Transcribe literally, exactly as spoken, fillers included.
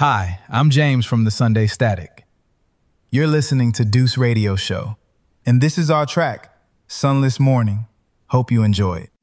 Hi, I'm James from the Sunday Static. You're listening to Deuce Radio Show, and this is our track, Sunless Morning. Hope you enjoy it.